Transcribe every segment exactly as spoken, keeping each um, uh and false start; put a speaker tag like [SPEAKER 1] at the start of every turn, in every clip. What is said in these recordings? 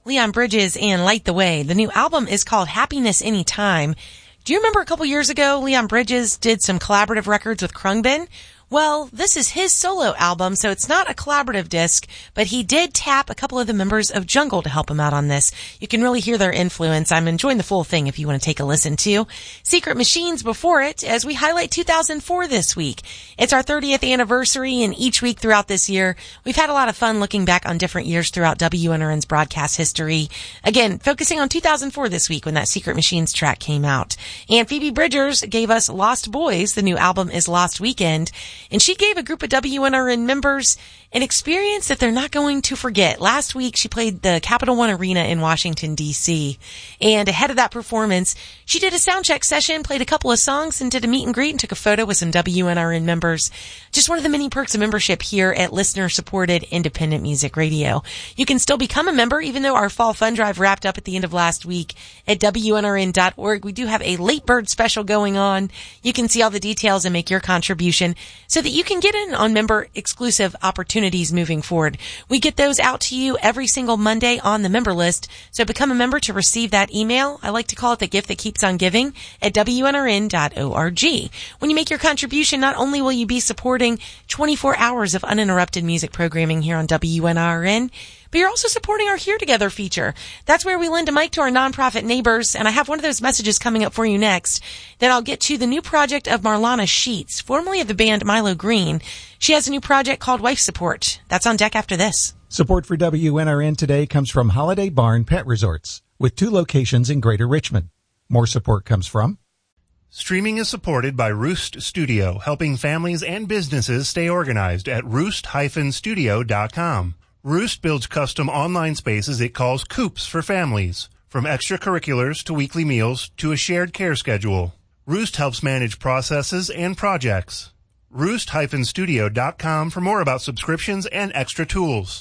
[SPEAKER 1] Leon Bridges and Light the Way. The new album is called Happiness Anytime. Do you remember a couple years ago, Leon Bridges did some collaborative records with Khruangbin? Well, this is his solo album, so it's not a collaborative disc, but he did tap a couple of the members of Jungle to help him out on this. You can really hear their influence. I'm enjoying the full thing if you want to take a listen to. Secret Machines before it, as we highlight two thousand four this week. It's our thirtieth anniversary, and each week throughout this year, we've had a lot of fun looking back on different years throughout W N R N's broadcast history. Again, focusing on two thousand four this week when that Secret Machines track came out. And Phoebe Bridgers gave us Lost Boys. The new album is Lost Weekend. And she gave a group of W N R N members an experience that they're not going to forget. Last week, she played the Capital One Arena in Washington, D C And ahead of that performance, she did a sound check session, played a couple of songs, and did a meet and greet and took a photo with some W N R N members. Just one of the many perks of membership here at listener-supported independent music radio. You can still become a member, even though our fall fund drive wrapped up at the end of last week at W N R N dot org. We do have a late bird special going on. You can see all the details and make your contribution so that you can get in on member-exclusive opportunities moving forward. We get those out to you every single Monday on the member list, so become a member to receive that email. I like to call it the gift that keeps on giving at W N R N dot org. When you make your contribution, not only will you be supporting twenty-four hours of uninterrupted music programming here on W N R N, but you're also supporting our Here Together feature. That's where we lend a mic to our nonprofit neighbors, and I have one of those messages coming up for you next. Then I'll get to the new project of Marlana Sheets, formerly of the band Milo Green. She has a new project called Wife Support. That's on deck after this.
[SPEAKER 2] Support for W N R N today comes from Holiday Barn Pet Resorts, with two locations in Greater Richmond. More support comes from...
[SPEAKER 3] Streaming is supported by Roost Studio, helping families and businesses stay organized at roost dash studio dot com. Roost builds custom online spaces it calls coops for families, from extracurriculars to weekly meals to a shared care schedule. Roost helps manage processes and projects. roost dash studio dot com for more about subscriptions and extra tools.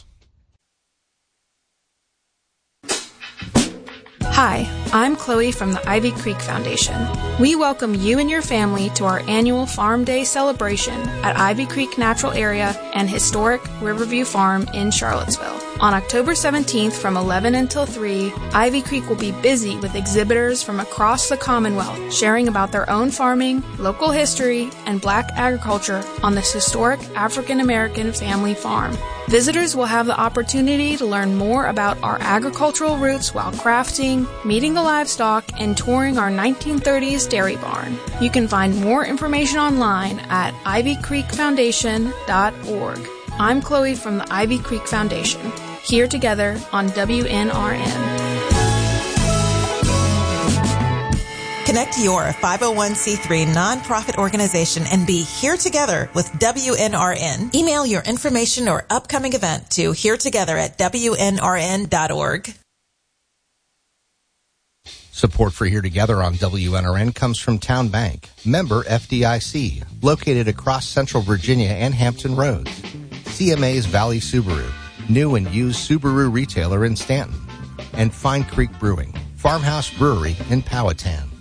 [SPEAKER 4] Hi, I'm Chloe from the Ivy Creek Foundation. We welcome you and your family to our annual Farm Day celebration at Ivy Creek Natural Area and historic Riverview Farm in Charlottesville. On October seventeenth from eleven until three, Ivy Creek will be busy with exhibitors from across the Commonwealth sharing about their own farming, local history, and black agriculture on this historic African-American family farm. Visitors will have the opportunity to learn more about our agricultural roots while crafting, meeting the livestock, and touring our nineteen thirties dairy barn. You can find more information online at ivy creek foundation dot org. I'm Chloe from the Ivy Creek Foundation, here together on W N R N.
[SPEAKER 5] Connect your five oh one c three nonprofit organization and be here together with W N R N. Email your information or upcoming event to here together at W N R N dot org.
[SPEAKER 6] Support for Here Together on W N R N comes from Town Bank, member F D I C, located across Central Virginia and Hampton Roads. C M A's Valley Subaru, new and used Subaru retailer in Stanton. And Fine Creek Brewing, Farmhouse Brewery in Powhatan.